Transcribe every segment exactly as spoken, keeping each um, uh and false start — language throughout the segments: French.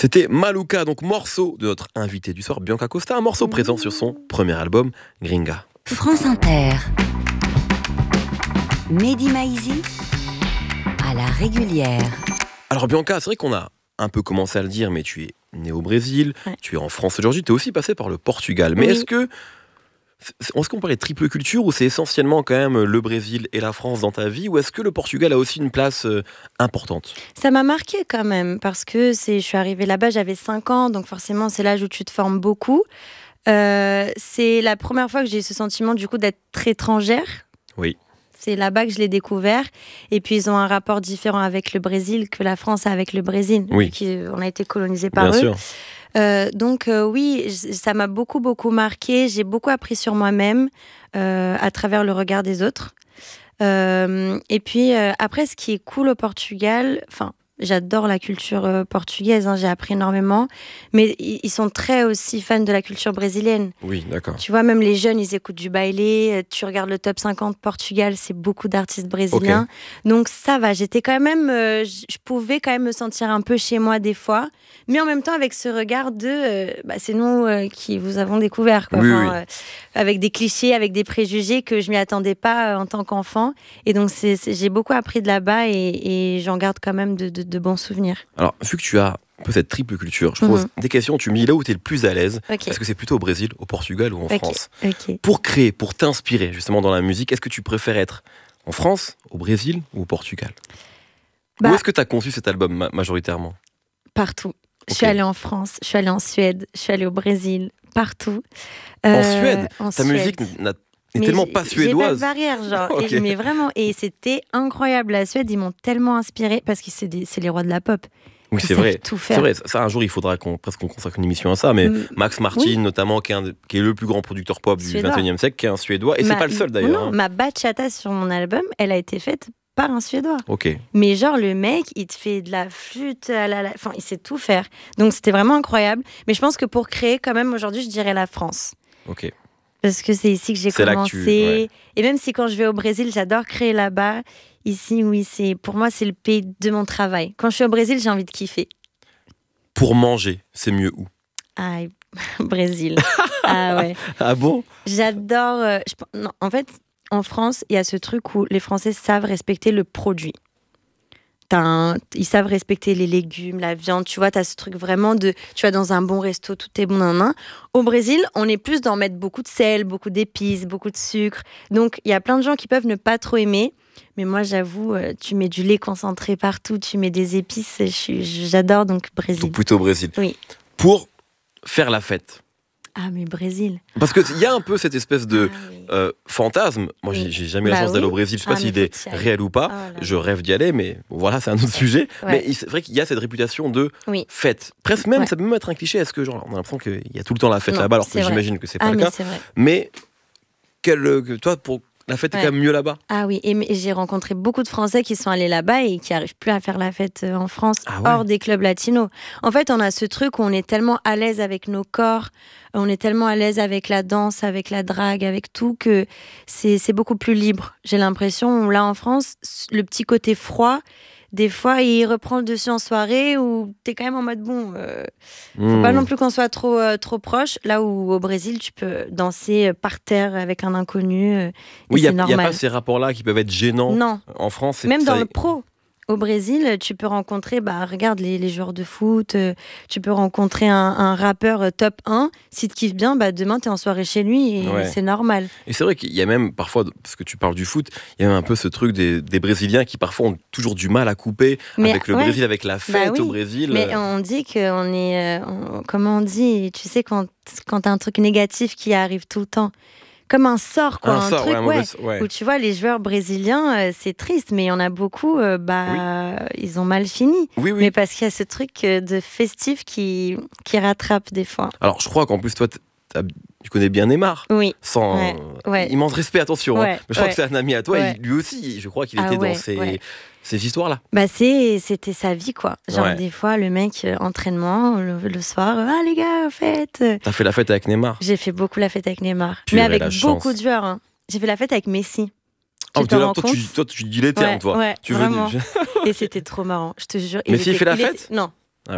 C'était Maluka, donc morceau de notre invité du soir, Bianca Costa, un morceau présent sur son premier album, Gringa. France Inter. Mehdi Maizi à la régulière. Alors Bianca, c'est vrai qu'on a un peu commencé à le dire, mais tu es née au Brésil, ouais. Tu es en France aujourd'hui, tu es aussi passée par le Portugal. Mais oui. est-ce que, est-ce qu'on parlait de triple culture ou c'est essentiellement quand même le Brésil et la France dans ta vie, ou est-ce que le Portugal a aussi une place euh, importante ? Ça m'a marqué quand même, parce que c'est, je suis arrivée là-bas, j'avais cinq ans, donc forcément c'est l'âge où tu te formes beaucoup. Euh, c'est la première fois que j'ai eu ce sentiment du coup d'être étrangère. Oui. C'est là-bas que je l'ai découvert. Et puis, ils ont un rapport différent avec le Brésil que la France a avec le Brésil. Oui. Qui, on a été colonisé par Bien eux. Sûr. Euh, donc, euh, oui, ça m'a beaucoup, beaucoup marqué. J'ai beaucoup appris sur moi-même euh, à travers le regard des autres. Euh, et puis, euh, après, ce qui est cool au Portugal... Enfin, j'adore la culture euh, portugaise, hein, j'ai appris énormément. Mais ils sont très aussi fans de la culture brésilienne. Oui, d'accord. Tu vois, même les jeunes, ils écoutent du baile. Tu regardes le top cinquante Portugal, c'est beaucoup d'artistes brésiliens. Okay. Donc ça va, j'étais quand même... Euh, je pouvais quand même me sentir un peu chez moi des fois. Mais en même temps, avec ce regard de... Euh, bah, c'est nous euh, qui vous avons découvert. Quoi. Oui, enfin, oui. Euh, avec des clichés, avec des préjugés que je ne m'y attendais pas euh, en tant qu'enfant. Et donc, c'est, c'est, j'ai beaucoup appris de là-bas et, et j'en garde quand même de, de, de bons souvenirs. Alors, vu que tu as un peu cette triple culture, je pose mm-hmm. des questions, tu me dis là où tu es le plus à l'aise. Okay. Est-ce que c'est plutôt au Brésil, au Portugal ou en okay. France ? okay. Pour créer, pour t'inspirer justement dans la musique, est-ce que tu préfères être en France, au Brésil ou au Portugal ? bah, Où est-ce que tu as conçu cet album ma- majoritairement ? Partout. Okay. Je suis allée en France, je suis allée en Suède, je suis allée au Brésil, partout. Euh, en Suède en Ta Suède. musique n'a n'est tellement pas suédoise. J'ai pas de barrière, genre. okay. et, mais vraiment, et c'était incroyable. La Suède, ils m'ont tellement inspirée parce que c'est, des, c'est les rois de la pop. Oui, ils c'est vrai. Tout faire. C'est vrai. Ça, un jour, il faudra qu'on presque qu'on consacre une émission à ça. Mais mm. Max Martin, oui. notamment, qui est, un, qui est le plus grand producteur pop Suédois. du vingt et unième siècle, qui est un Suédois, et ma, c'est pas le seul d'ailleurs. Non, hein. Ma bachata sur mon album, elle a été faite par un Suédois. Ok. Mais genre, le mec, il te fait de la flûte, à la, la... enfin, il sait tout faire. Donc, c'était vraiment incroyable. Mais je pense que pour créer, quand même, aujourd'hui, je dirais la France. Ok. Parce que c'est ici que j'ai c'est commencé. Que tu... ouais. Et même si quand je vais au Brésil, j'adore créer là-bas. Ici, oui, c'est pour moi, c'est le pays de mon travail. Quand je suis au Brésil, j'ai envie de kiffer. Pour manger, c'est mieux où ? Ah, Brésil. Ah ouais. Ah bon ? J'adore... Euh, je... non, en fait, en France, il y a ce truc où les Français savent respecter le produit. Un, ils savent respecter les légumes, la viande, tu vois, t'as ce truc vraiment de, tu vas dans un bon resto, tout est bon, nan, nan. Au Brésil, on est plus dans mettre beaucoup de sel, beaucoup d'épices, beaucoup de sucre, donc il y a plein de gens qui peuvent ne pas trop aimer, mais moi j'avoue, euh, tu mets du lait concentré partout, tu mets des épices, je suis, j'adore, donc Brésil. Donc plutôt Brésil. Oui. Pour faire la fête. Ah, mais Brésil. Parce qu'il y a un peu cette espèce de ah, oui. euh, fantasme. Moi, oui. j'ai, j'ai jamais eu bah la chance oui. d'aller au Brésil. Je ne sais ah, pas s'il est réel ou pas. Oh je rêve d'y aller, mais bon, voilà, c'est un autre sujet. Ouais. Mais c'est vrai qu'il y a cette réputation de oui. fête. Presque même, ouais. ça peut même être un cliché. Est-ce que, genre, on a l'impression qu'il y a tout le temps la fête non, là-bas, alors que vrai. j'imagine que c'est pas ah, le mais cas. C'est vrai. Mais, quel, toi, pour. La fête ouais. est quand même mieux là-bas. Ah oui, et j'ai rencontré beaucoup de Français qui sont allés là-bas et qui n'arrivent plus à faire la fête en France, ah ouais. hors des clubs latinos. En fait, on a ce truc où on est tellement à l'aise avec nos corps, on est tellement à l'aise avec la danse, avec la drague, avec tout, que c'est, c'est beaucoup plus libre. J'ai l'impression, là en France, le petit côté froid, des fois, il reprend le dessus en soirée où t'es quand même en mode bon, euh, faut mmh. pas non plus qu'on soit trop, euh, trop proche. Là où au Brésil, tu peux danser par terre avec un inconnu. Euh, oui, il n'y a, a pas ces rapports-là qui peuvent être gênants. Non. En France, c'est même ça... dans le pro. Au Brésil, tu peux rencontrer, bah, regarde les, les joueurs de foot, euh, tu peux rencontrer un, un rappeur top un. Si tu kiffes bien, bah, demain, tu es en soirée chez lui et ouais. c'est normal. Et c'est vrai qu'il y a même parfois, parce que tu parles du foot, il y a même un peu ce truc des, des Brésiliens qui parfois ont toujours du mal à couper mais, avec le ouais. Brésil, avec la fête bah oui. au Brésil. Mais on dit qu'on est. Euh, on, comment on dit ? Tu sais, quand, quand tu as un truc négatif qui arrive tout le temps. Comme un sort, quoi, un, un sort, truc, ouais, un ouais, ouais. où tu vois, les joueurs brésiliens, euh, c'est triste, mais il y en a beaucoup, euh, bah, oui. ils ont mal fini. Oui, oui. Mais parce qu'il y a ce truc de festif qui, qui rattrape des fois. Alors, je crois qu'en plus, toi, tu connais bien Neymar. Oui. Sans ouais. Ouais. immense respect, attention. Ouais. Hein. Mais je crois ouais. que c'est un ami à toi, ouais. et lui aussi, je crois qu'il ah était ouais. dans ces... Ouais. ces histoires-là. Bah c'est, c'était sa vie, quoi. Genre, ouais. des fois, le mec, euh, entraînement, le, le soir, ah les gars, fête. T'as fait la fête avec Neymar ? J'ai fait beaucoup la fête avec Neymar. Tu mais avec beaucoup chance. de joueurs. Hein. J'ai fait la fête avec Messi. Oh, tu là, toi, tu, toi, tu dis les termes, ouais, toi. Ouais, tu vraiment. Veux... Et c'était trop marrant, je te jure. Messi était, fait la il fête ? était... Non. Ah oui.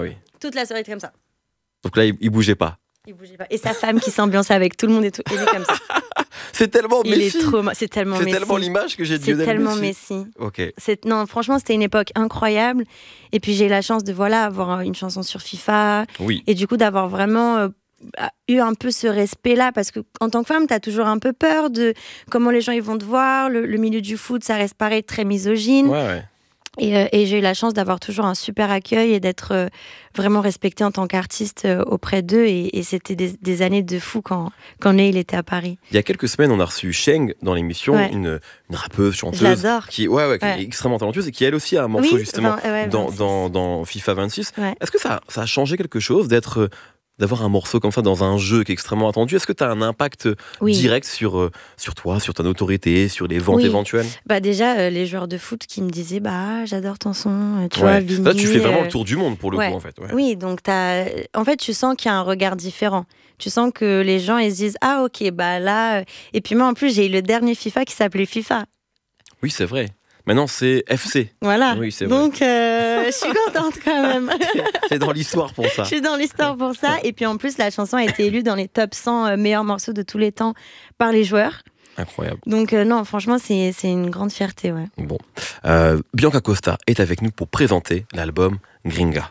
toute la soirée, il était comme ça. Donc là, il, il bougeait pas. Il bougeait pas. Et sa femme qui s'ambiançait avec tout le monde et tout, il est comme ça. C'est tellement Il Messi. est trop, c'est tellement C'est Messi. tellement l'image que j'ai de C'est Lionel tellement Messi. Messi. Ok. C'est, non, franchement, c'était une époque incroyable. Et puis j'ai eu la chance de voilà avoir une chanson sur FIFA. Oui. Et du coup d'avoir vraiment euh, eu un peu ce respect-là, parce que en tant que femme, t'as toujours un peu peur de comment les gens ils vont te voir. Le, le milieu du foot, ça reste pareil très misogyne. Ouais, ouais. Et, euh, et j'ai eu la chance d'avoir toujours un super accueil et d'être euh, vraiment respectée en tant qu'artiste euh, auprès d'eux. Et, et c'était des, des années de fou quand, quand Neil était à Paris. Il y a quelques semaines, on a reçu Sheng dans l'émission, Ouais. une, une rappeuse, chanteuse. Je l'adore. Qui, ouais, ouais, qui Ouais. est extrêmement talentueuse et qui, elle aussi, a un morceau Oui, justement vingt, ouais, dans, vingt-six. dans, dans FIFA vingt-six. Ouais. Est-ce que ça, ça a changé quelque chose d'être, euh, d'avoir un morceau comme ça dans un jeu qui est extrêmement attendu? Est-ce que tu as un impact Oui. direct sur, euh, sur toi, sur ton autorité, sur les ventes Oui. éventuelles? Bah déjà, euh, les joueurs de foot qui me disaient bah j'adore ton son, euh, tu Ouais. vois, Vini. Là, tu fais vraiment euh, le tour du monde pour le ouais. coup, en fait. Ouais. Oui, donc t'as... en fait, tu sens qu'il y a un regard différent. Tu sens que les gens ils se disent ah ok bah là. euh, Et puis moi en plus j'ai eu le dernier FIFA qui s'appelait FIFA. Oui, c'est vrai. Maintenant, c'est F C. Voilà. Oui, c'est vrai. Donc euh, je suis contente quand même. C'est dans l'histoire pour ça. Je suis dans l'histoire pour ça. Et puis en plus la chanson a été élue dans les top cent euh, meilleurs morceaux de tous les temps par les joueurs. Incroyable. Donc euh, non, franchement c'est c'est une grande fierté, ouais. Bon. Euh, Bianca Costa est avec nous pour présenter l'album Gringa.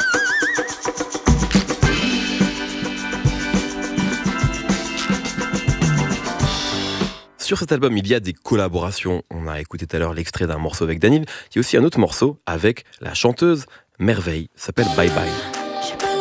Sur cet album, il y a des collaborations. On a écouté tout à l'heure l'extrait d'un morceau avec Daniel. Il y a aussi un autre morceau avec la chanteuse Merveille. Ça s'appelle Bye Bye.